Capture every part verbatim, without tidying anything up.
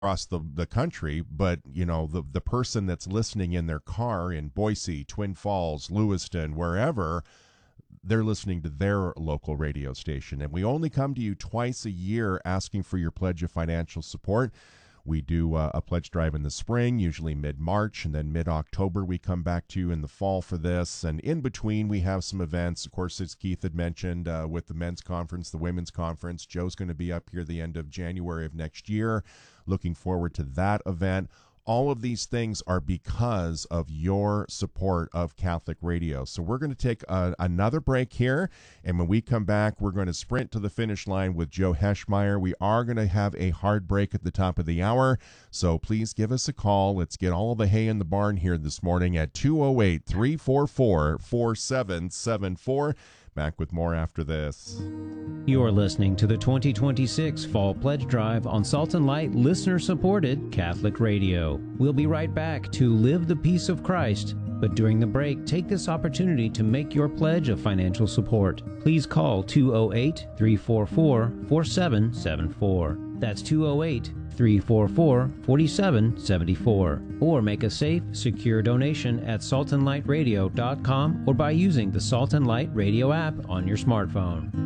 across the, the country, but you know the the person that's listening in their car in Boise, Twin Falls, Lewiston, wherever, they're listening to their local radio station. And we only come to you twice a year asking for your pledge of financial support. We do uh, a pledge drive in the spring, usually mid-March, and then mid-October we come back to you in the fall for this. And in between, we have some events. Of course, as Keith had mentioned, uh, with the men's conference, the women's conference. Joe's going to be up here the end of January of next year. Looking forward to that event. All of these things are because of your support of Catholic Radio. So we're going to take a, another break here, and when we come back, we're going to sprint to the finish line with Joe Heschmeyer. We are going to have a hard break at the top of the hour, so please give us a call. Let's get all the hay in the barn here this morning at two oh eight, three four four, four seven seven four. Back with more after this. You're listening to the twenty twenty-six Fall Pledge Drive on Salt and Light listener-supported Catholic Radio. We'll be right back to Live the Peace of Christ, but during the break, take this opportunity to make your pledge of financial support. Please call two oh eight, three four four, four seven seven four. That's two oh eight, three four four, four seven seven four. Or make a safe, secure donation at salt and light radio dot com or by using the Salt and Light Radio app on your smartphone.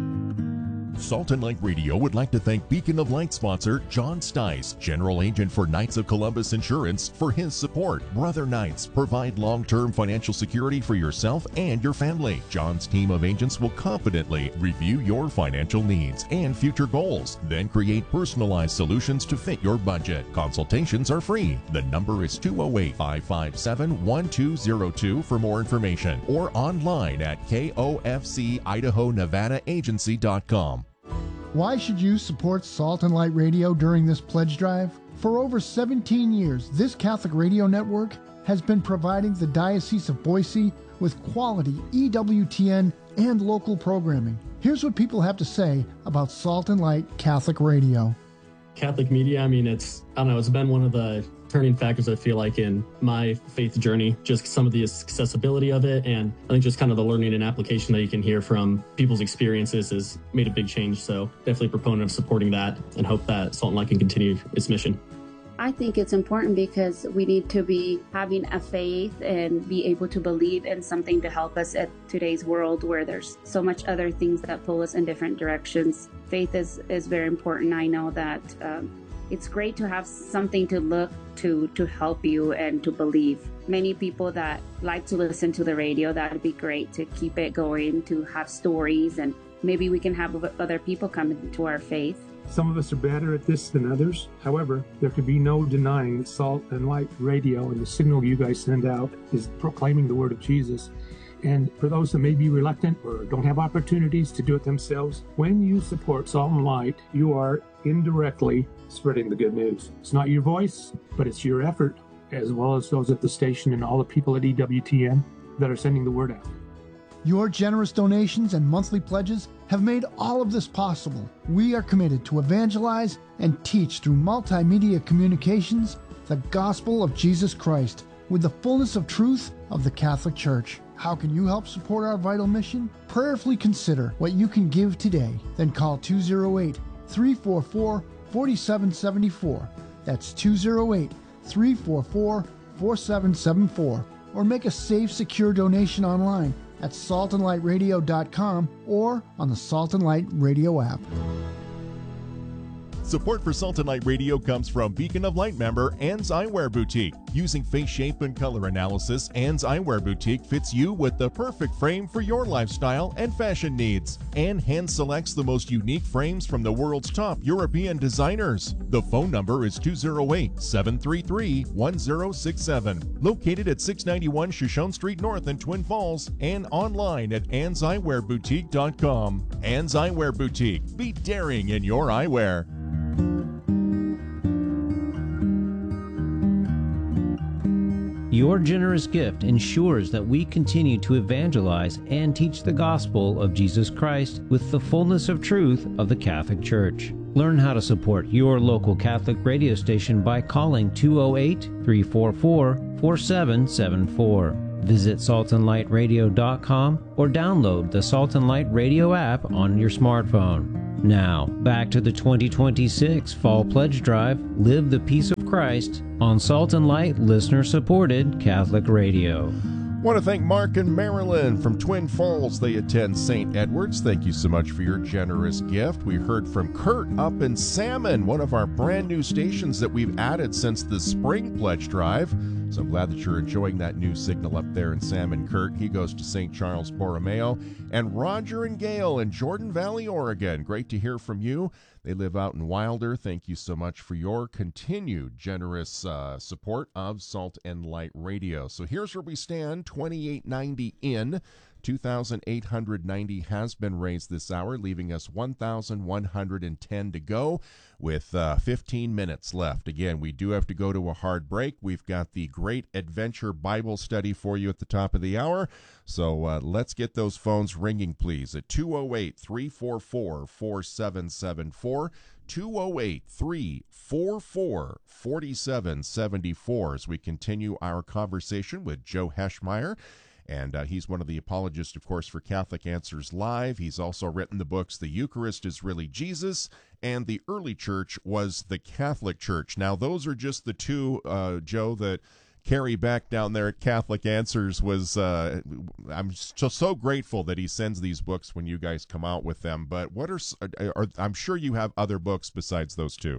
Salt and Light Radio would like to thank Beacon of Light sponsor John Stice, General Agent for Knights of Columbus Insurance, for his support. Brother Knights provide long-term financial security for yourself and your family. John's team of agents will confidently review your financial needs and future goals, then create personalized solutions to fit your budget. Consultations are free. The number is two oh eight, five five seven, one two oh two for more information, or online at K O F C Idaho Nevada Agency dot com. Why should you support Salt and Light Radio during this pledge drive? For over seventeen years, this Catholic radio network has been providing the Diocese of Boise with quality E W T N and local programming. Here's what people have to say about Salt and Light Catholic Radio. Catholic media, I mean, it's, I don't know, it's been one of the turning factors, I feel like, in my faith journey. Just some of the accessibility of it, and I think just kind of the learning and application that you can hear from people's experiences has made a big change. So definitely a proponent of supporting that and hope that Salt and Light can continue its mission. I think it's important because we need to be having a faith and be able to believe in something to help us at today's world where there's so much other things that pull us in different directions. Faith is, is very important. I know that um, it's great to have something to look to to help you and to believe. Many people that like to listen to the radio, that would be great to keep it going, to have stories, and maybe we can have other people come into our faith. Some of us are better at this than others. However, there can be no denying that Salt and Light Radio and the signal you guys send out is proclaiming the word of Jesus. And for those that may be reluctant or don't have opportunities to do it themselves, when you support Salt and Light, you are indirectly spreading the good news. It's not your voice, but it's your effort, as well as those at the station and all the people at E W T N that are sending the word out. Your generous donations and monthly pledges have made all of this possible. We are committed to evangelize and teach through multimedia communications the gospel of Jesus Christ with the fullness of truth of the Catholic Church. How can you help support our vital mission? Prayerfully consider what you can give today. Then call two oh eight, three four four, four seven seven four. That's two oh eight, three four four, four seven seven four. Or make a safe, secure donation online at salt and light radio dot com or on the Salt and Light Radio app. Support for Salt and Light Radio comes from Beacon of Light member Ann's Eyewear Boutique. Using face shape and color analysis, Ann's Eyewear Boutique fits you with the perfect frame for your lifestyle and fashion needs. Ann hand selects the most unique frames from the world's top European designers. The phone number is two oh eight, seven three three, one oh six seven. Located at six ninety-one Shoshone Street North in Twin Falls, and online at anns eyewear boutique dot com. Ann's Eyewear Boutique. Be daring in your eyewear. Your generous gift ensures that we continue to evangelize and teach the gospel of Jesus Christ with the fullness of truth of the Catholic Church. Learn how to support your local Catholic radio station by calling two oh eight, three four four, four seven seven four. Visit salt and light radio dot com or download the Salt and Light Radio app on your smartphone. Now, back to the twenty twenty-six Fall Pledge Drive, Live the Peace of Christ, on Salt and Light listener-supported Catholic Radio. Want to thank Mark and Marilyn from Twin Falls. They attend Saint Edward's. Thank you so much for your generous gift. We heard from Kurt up in Salmon, one of our brand new stations that we've added since the spring pledge drive. So I'm glad that you're enjoying that new signal up there in Salmon, Kurt. He goes to Saint Charles Borromeo. And Roger and Gail in Jordan Valley, Oregon. Great to hear from you. They live out in Wilder. Thank you so much for your continued generous uh, support of Salt and Light Radio. So here's where we stand, twenty-eight ninety in. two thousand eight hundred ninety has been raised this hour, leaving us one thousand one hundred ten to go with uh, fifteen minutes left. Again, we do have to go to a hard break. We've got the Great Adventure Bible Study for you at the top of the hour. So uh, let's get those phones ringing, please, at two oh eight, three four four, four seven seven four, two oh eight, three four four, four seven seven four, as we continue our conversation with Joe Heschmeyer. And uh, he's one of the apologists, of course, for Catholic Answers Live. He's also written the books The Eucharist is Really Jesus and The Early Church Was the Catholic Church. Now, those are just the two, uh, Joe, that Carrie Beck down there at Catholic Answers was, uh, I'm so, so grateful that he sends these books when you guys come out with them. But what are, are, I'm sure you have other books besides those two.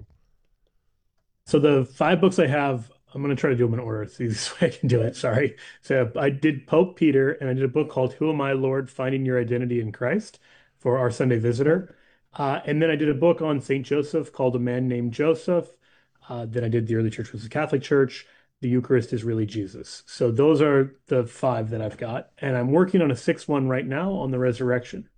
So the five books I have, I'm going to try to do them in order. It's the easiest way I can do it. Sorry. So I did Pope Peter, and I did a book called Who Am I, Lord? Finding Your Identity in Christ for our Sunday Visitor. Uh, and then I did a book on Saint Joseph called A Man Named Joseph. Uh, then I did The Early Church Was the Catholic Church. The Eucharist is Really Jesus. So those are the five that I've got. And I'm working on a sixth one right now on the resurrection.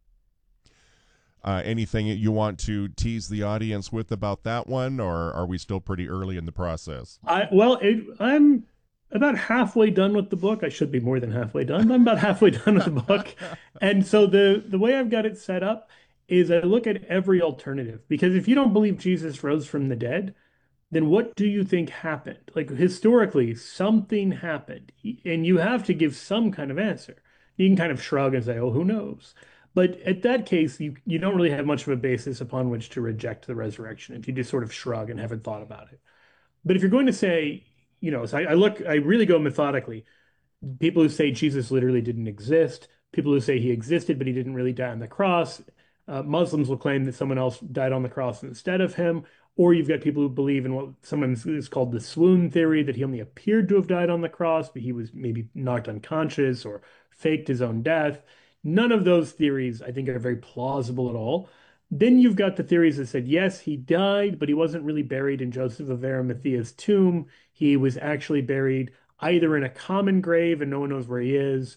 Uh, anything you want to tease the audience with about that one, or are we still pretty early in the process? I Well, it, I'm about halfway done with the book. I should be more than halfway done, but I'm about halfway done with the book. And so the, the way I've got it set up is I look at every alternative. Because if you don't believe Jesus rose from the dead, then what do you think happened? Like, historically, something happened, and you have to give some kind of answer. You can kind of shrug and say, oh, who knows? But at that case, you, you don't really have much of a basis upon which to reject the resurrection if you just sort of shrug and haven't thought about it. But if you're going to say, you know, so I, I look, I really go methodically. People who say Jesus literally didn't exist, people who say he existed, but he didn't really die on the cross. Uh, Muslims will claim that someone else died on the cross instead of him. Or you've got people who believe in what sometimes is called the swoon theory, that he only appeared to have died on the cross, but he was maybe knocked unconscious or faked his own death. None of those theories, I think, are very plausible at all. Then you've got the theories that said, yes, he died, but he wasn't really buried in Joseph of Arimathea's tomb. He was actually buried either in a common grave and no one knows where he is,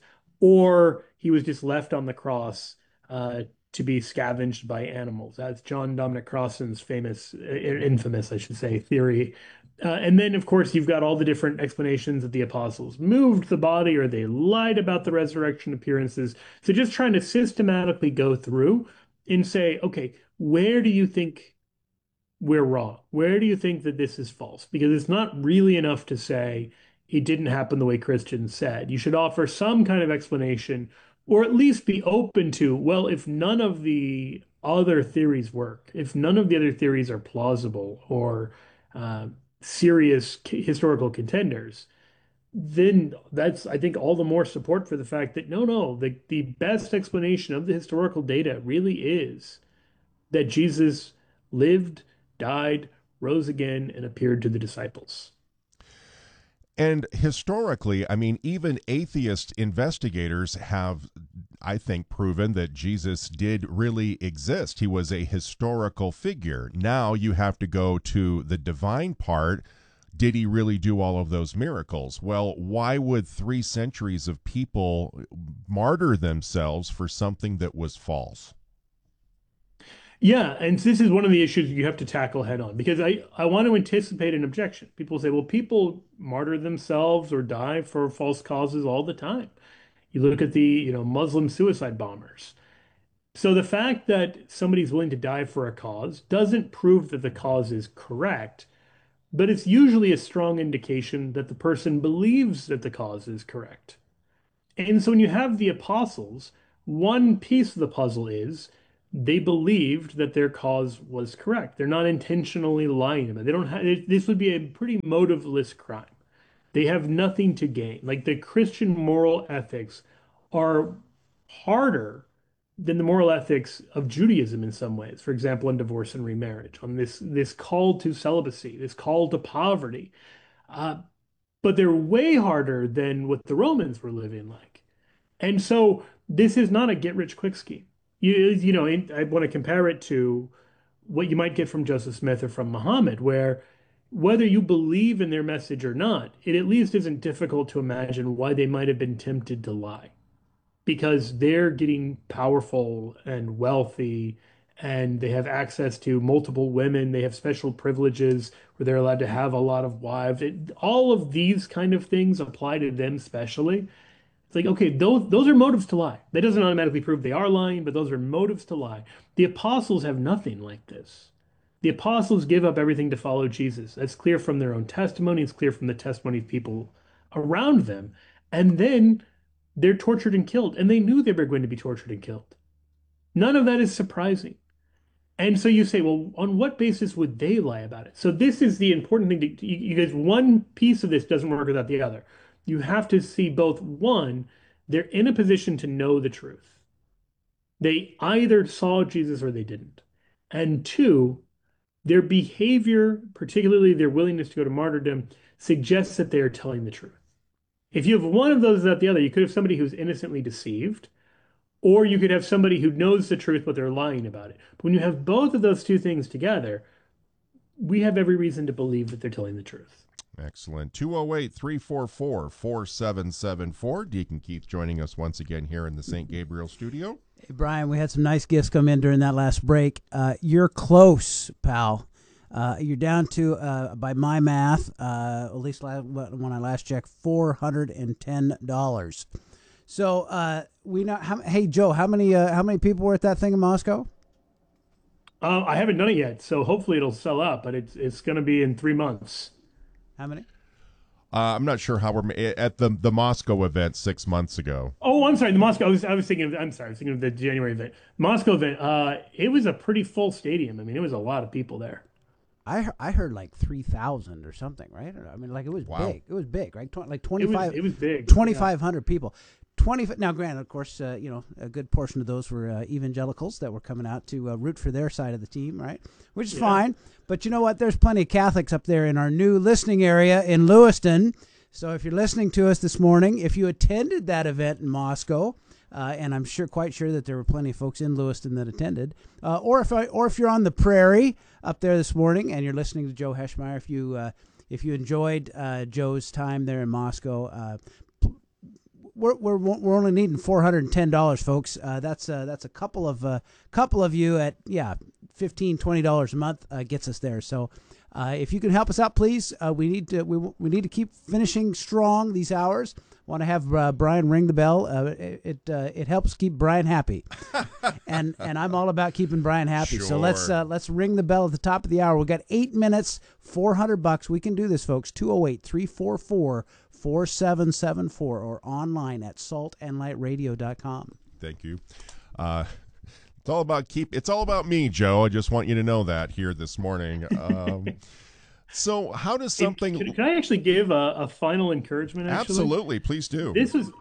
or he was just left on the cross uh, to be scavenged by animals. That's John Dominic Crossan's famous, infamous, I should say, theory. Uh, and then, of course, you've got all the different explanations that the apostles moved the body or they lied about the resurrection appearances. So just trying to systematically go through and say, okay, where do you think we're wrong? Where do you think that this is false? Because it's not really enough to say it didn't happen the way Christians said. You should offer some kind of explanation, or at least be open to, well, if none of the other theories work, if none of the other theories are plausible or uh, serious historical contenders, then that's, I think, all the more support for the fact that no, no, the, the best explanation of the historical data really is that Jesus lived, died, rose again, and appeared to the disciples. And historically, I mean, even atheist investigators have, I think, proven that Jesus did really exist. He was a historical figure. Now you have to go to the divine part. Did he really do all of those miracles? Well, why would three centuries of people martyr themselves for something that was false? Yeah, and this is one of the issues you have to tackle head on, because I, I want to anticipate an objection. People say, well, people martyr themselves or die for false causes all the time. You look at the, you know, Muslim suicide bombers. So the fact that somebody's willing to die for a cause doesn't prove that the cause is correct, but it's usually a strong indication that the person believes that the cause is correct. And so when you have the apostles, one piece of the puzzle is they believed that their cause was correct. They're not intentionally lying about it. They don't have, this would be a pretty motiveless crime. They have nothing to gain. Like the Christian moral ethics are harder than the moral ethics of Judaism in some ways. For example, on divorce and remarriage, on this this call to celibacy, this call to poverty. Uh, but they're way harder than what the Romans were living like. And so this is not a get rich quick scheme. You, you know, I want to compare it to what you might get from Joseph Smith or from Muhammad, where whether you believe in their message or not, it at least isn't difficult to imagine why they might have been tempted to lie. Because they're getting powerful and wealthy, and they have access to multiple women. They have special privileges where they're allowed to have a lot of wives. It, all of these kind of things apply to them specially. It's like, okay, those those are motives to lie. That doesn't automatically prove they are lying, but those are motives to lie. The apostles have nothing like this. The apostles give up everything to follow Jesus. That's clear from their own testimony. It's clear from the testimony of people around them. And then they're tortured and killed, and they knew they were going to be tortured and killed. None of that is surprising. And so you say, well, on what basis would they lie about it? So this is the important thing. To, you, you guys, one piece of this doesn't work without the other. You have to see both. One, they're in a position to know the truth. They either saw Jesus or they didn't. And two, their behavior, particularly their willingness to go to martyrdom, suggests that they are telling the truth. If you have one of those without the other, you could have somebody who's innocently deceived, or you could have somebody who knows the truth, but they're lying about it. But when you have both of those two things together, we have every reason to believe that they're telling the truth. Excellent. two oh eight, three four four, four seven seven four. Deacon Keith joining us once again here in the Saint Gabriel studio. Hey, Brian, we had some nice gifts come in during that last break. Uh, you're close, pal. Uh, you're down to, uh, by my math, uh, at least last, when I last checked, four hundred ten dollars. So uh, we know. How, hey, Joe, how many uh, how many people were at that thing in Moscow? Uh, I haven't done it yet, so hopefully it'll sell out. But it's it's going to be in three months. How many? Uh, I'm not sure how we're at the the Moscow event six months ago. Oh, I'm sorry. The Moscow. I was, I was thinking. Of, I'm sorry. I was thinking of the January event. Moscow event. Uh, it was a pretty full stadium. I mean, it was a lot of people there. I I heard like three thousand or something, right? I mean, like it was wow. big. It was big, right? Tw- like twenty-five. It was, it was big. twenty-five hundred yeah. people. twenty. Now, granted, of course, uh, you know, a good portion of those were uh, evangelicals that were coming out to uh, root for their side of the team, right? Which is yeah. fine. But you know what? There's plenty of Catholics up there in our new listening area in Lewiston. So if you're listening to us this morning, if you attended that event in Moscow, uh, and I'm sure, quite sure that there were plenty of folks in Lewiston that attended, uh, or if I, or if you're on the prairie up there this morning and you're listening to Joe Heschmeyer, if you uh, if you enjoyed uh, Joe's time there in Moscow, uh, we're we're we're only needing four hundred ten dollars, folks. Uh, that's uh, that's a couple of uh, couple of you at yeah fifteen twenty dollars a month uh, gets us there. So. Uh, if you can help us out, please. Uh, we need to we, we need to keep finishing strong these hours. Want to have uh, Brian ring the bell. Uh, it it, uh, it helps keep Brian happy, and and I'm all about keeping Brian happy. Sure. So let's uh, let's ring the bell at the top of the hour. We got eight minutes, four hundred bucks. We can do this, folks. two oh eight, three four four, four seven seven four or online at salt and light radio dot com. Thank you. Uh, It's all about keep. It's all about me, Joe. I just want you to know that here this morning. Um, so, how does something? Can, can I actually give a, a final encouragement? Actually? Absolutely, please do. This is.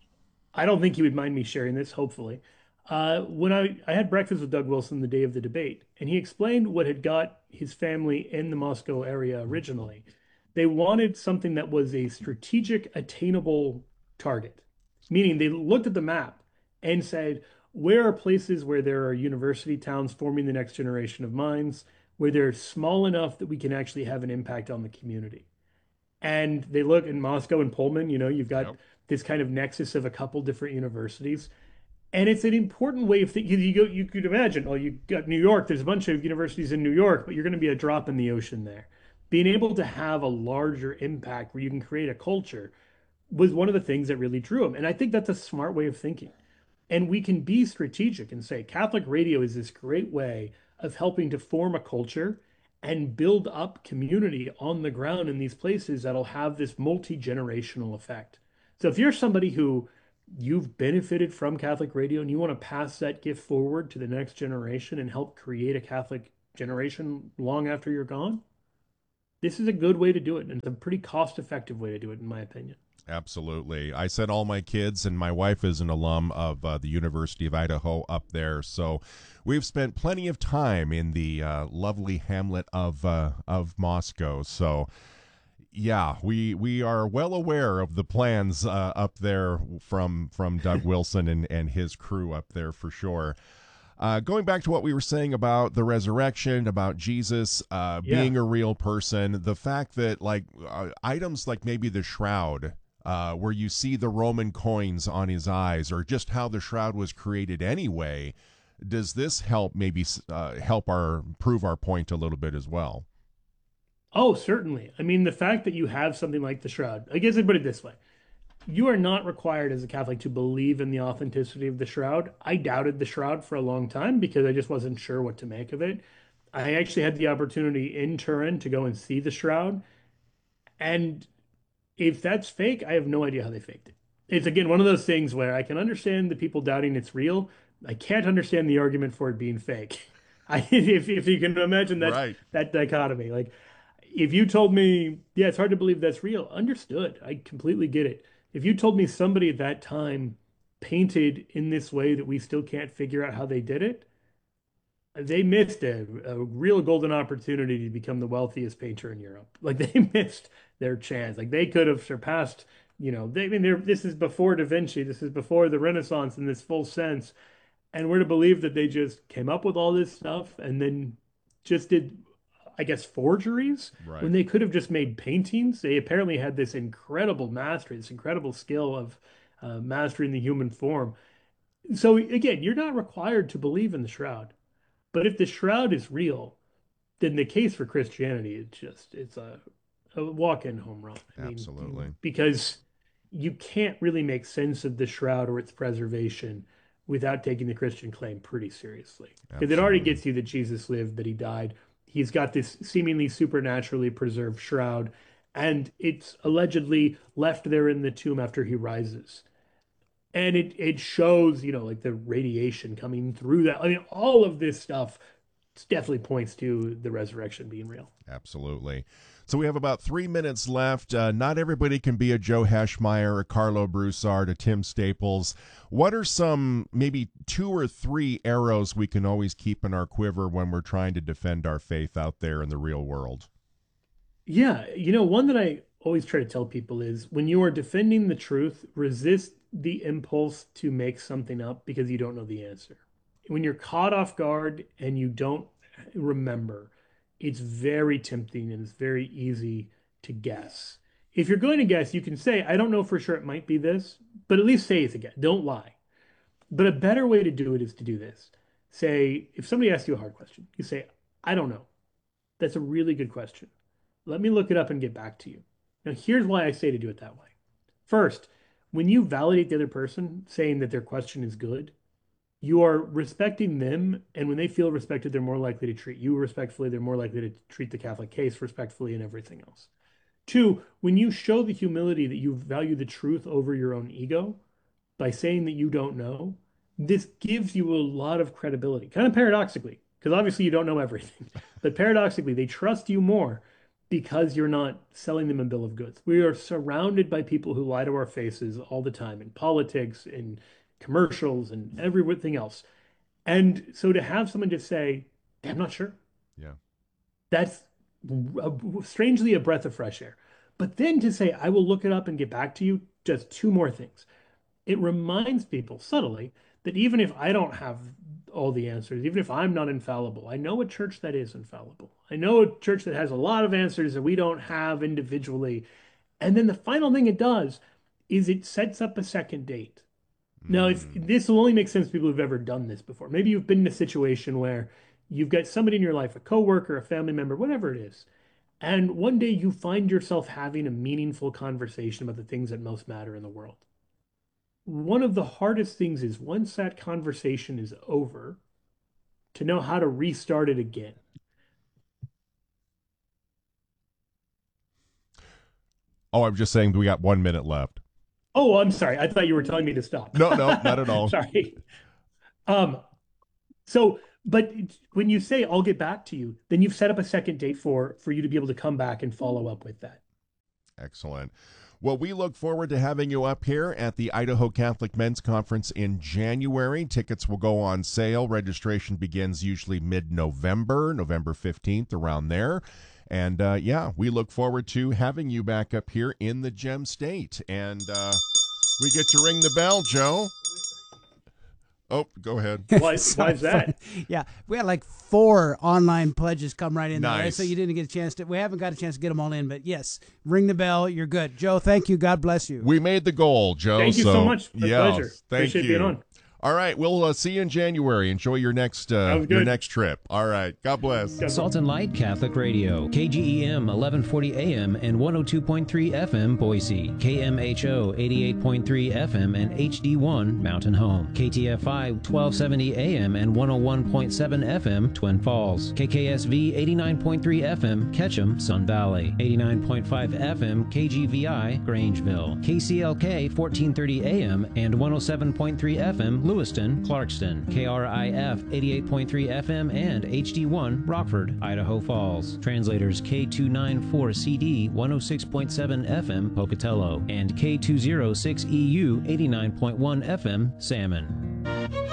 I don't think you would mind me sharing this. Hopefully, uh, when I I had breakfast with Doug Wilson the day of the debate, and he explained what had got his family in the Moscow area originally. They wanted something that was a strategic, attainable target, meaning they looked at the map and said, where are places where there are university towns forming the next generation of minds, where they're small enough that we can actually have an impact on the community? And they look in Moscow and Pullman, you know, you've got yep. this kind of nexus of a couple different universities. And it's an important way of thinking. You, go, you could imagine, oh, you got New York, there's a bunch of universities in New York, but you're going to be a drop in the ocean there. Being able to have a larger impact where you can create a culture was one of the things that really drew them. And I think that's a smart way of thinking. And we can be strategic and say Catholic radio is this great way of helping to form a culture and build up community on the ground in these places that'll have this multi-generational effect. So if you're somebody who you've benefited from Catholic radio and you want to pass that gift forward to the next generation and help create a Catholic generation long after you're gone, this is a good way to do it. And it's a pretty cost-effective way to do it, in my opinion. Absolutely. I sent all my kids, and my wife is an alum of uh, the University of Idaho up there. So we've spent plenty of time in the uh, lovely hamlet of uh, of Moscow. So yeah, we we are well aware of the plans uh, up there from from Doug Wilson and, and his crew up there for sure. Uh, going back to what we were saying about the resurrection, about Jesus uh, Yeah. being a real person, the fact that like uh, items like maybe the shroud, uh, where you see the Roman coins on his eyes, or just how the shroud was created anyway, does this help maybe uh, help our prove our point a little bit as well? Oh, certainly. I mean, the fact that you have something like the shroud, I guess I'd put it this way. You are not required as a Catholic to believe in the authenticity of the shroud. I doubted the shroud for a long time because I just wasn't sure what to make of it. I actually had the opportunity in Turin to go and see the shroud. And if that's fake, I have no idea how they faked it. It's, again, one of those things where I can understand the people doubting it's real. I can't understand the argument for it being fake. I, if, if you can imagine that, Right. that dichotomy. Like, if you told me, yeah, it's hard to believe that's real, understood. I completely get it. If you told me somebody at that time painted in this way that we still can't figure out how they did it, they missed a, a real golden opportunity to become the wealthiest painter in Europe. Like, they missed their chance. Like, they could have surpassed, you know, they, I mean, they're, this is before Da Vinci. This is before the Renaissance in this full sense. And we're to believe that they just came up with all this stuff and then just did, I guess, forgeries, Right. when they could have just made paintings. They apparently had this incredible mastery, this incredible skill of uh, mastering the human form. So again, you're not required to believe in the shroud, but if the shroud is real, then the case for Christianity is just, it's a, a walk-in home run. I mean, Absolutely. because you can't really make sense of the shroud or its preservation without taking the Christian claim pretty seriously. Because it already Absolutely. gets you that Jesus lived, that he died. He's got this seemingly supernaturally preserved shroud, and it's allegedly left there in the tomb after he rises. And it it shows, you know, like the radiation coming through that. I mean, all of this stuff definitely points to the resurrection being real. Absolutely. So we have about three minutes left. Uh, not everybody can be a Joe Hashmeyer, a Carlo Broussard, a Tim Staples. What are some, maybe two or three arrows we can always keep in our quiver when we're trying to defend our faith out there in the real world? Yeah, you know, one that I always try to tell people is when you are defending the truth, resist the impulse to make something up because you don't know the answer. When you're caught off guard and you don't remember, it's very tempting and it's very easy to guess. If you're going to guess, you can say, I don't know for sure, it might be this, but at least say it's a guess. Don't lie. But a better way to do it is to do this. Say, if somebody asks you a hard question, you say, I don't know. That's a really good question. Let me look it up and get back to you. Now, here's why I say to do it that way. First, when you validate the other person, saying that their question is good, you are respecting them. And when they feel respected, they're more likely to treat you respectfully. They're more likely to treat the Catholic case respectfully and everything else. Two, when you show the humility that you value the truth over your own ego by saying that you don't know, this gives you a lot of credibility, kind of paradoxically, because obviously you don't know everything. But paradoxically, they trust you more because you're not selling them a bill of goods. We are surrounded by people who lie to our faces all the time in politics, in commercials, and everything else. And so to have someone just say, I'm not sure. Yeah. That's a, strangely a breath of fresh air. But then to say, I will look it up and get back to you, just two more things. It reminds people subtly that even if I don't have all the answers, even if I'm not infallible, I know a church that is infallible. I know a church that has a lot of answers that we don't have individually. And then the final thing it does is it sets up a second date. Now, if this will only make sense to people who've ever done this before. Maybe you've been in a situation where you've got somebody in your life, a coworker, a family member, whatever it is, and one day you find yourself having a meaningful conversation about the things that most matter in the world. One of the hardest things is once that conversation is over, to know how to restart it again. Oh, I'm just saying we got one minute left. Oh, I'm sorry. I thought you were telling me to stop. No, no, not at all. Sorry. Um, so, but when you say I'll get back to you, then you've set up a second date for for you to be able to come back and follow up with that. Excellent. Well, we look forward to having you up here at the Idaho Catholic Men's Conference in January. Tickets will go on sale. Registration begins usually mid-November, November fifteenth, around there. And, uh, yeah, we look forward to having you back up here in the Gem State. And uh, we get to ring the bell, Joe. Oh, go ahead. Why, why is that? Yeah, we had like four online pledges come right in nice. there, right? So you didn't get a chance to. We haven't got a chance to get them all in, but yes, ring the bell. You're good, Joe. Thank you. God bless you. We made the goal, Joe. Thank you so, so much. My yeah, pleasure. Thank Appreciate you. being on. All right, we'll uh, see you in January. Enjoy your next uh, your next trip. All right, God bless. Salt and Light Catholic Radio, K G E M eleven forty A M and one oh two point three F M Boise, K M H O eighty-eight point three F M and H D one Mountain Home, K T F I twelve seventy A M and one oh one point seven F M Twin Falls, K K S V eighty-nine point three F M Ketchum Sun Valley, eighty-nine point five F M K G V I Grangeville, K C L K fourteen thirty A M and one oh seven point three F M Lewiston, Clarkston, K R I F eighty-eight point three F M and H D one Rockford, Idaho Falls. Translators K two ninety-four C D one oh six point seven F M Pocatello and K two oh six E U eighty-nine point one F M Salmon.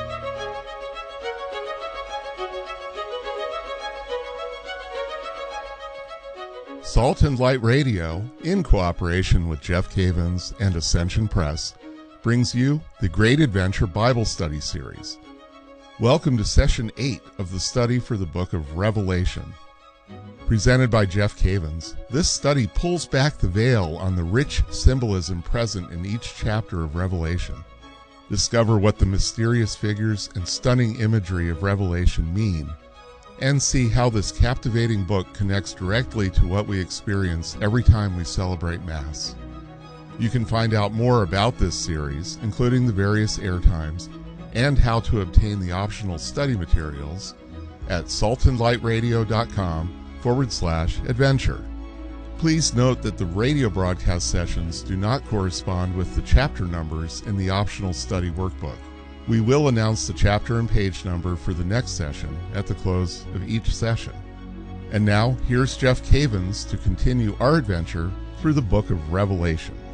Salt and Light Radio, in cooperation with Jeff Cavins and Ascension Press, brings you the Great Adventure Bible Study Series. Welcome to Session eight of the study for the book of Revelation. Presented by Jeff Cavins, this study pulls back the veil on the rich symbolism present in each chapter of Revelation. Discover what the mysterious figures and stunning imagery of Revelation mean, and see how this captivating book connects directly to what we experience every time we celebrate Mass. You can find out more about this series, including the various airtimes, and how to obtain the optional study materials at saltandlightradio.com forward slash adventure. Please note that the radio broadcast sessions do not correspond with the chapter numbers in the optional study workbook. We will announce the chapter and page number for the next session at the close of each session. And now, here's Jeff Cavins to continue our adventure through the book of Revelation.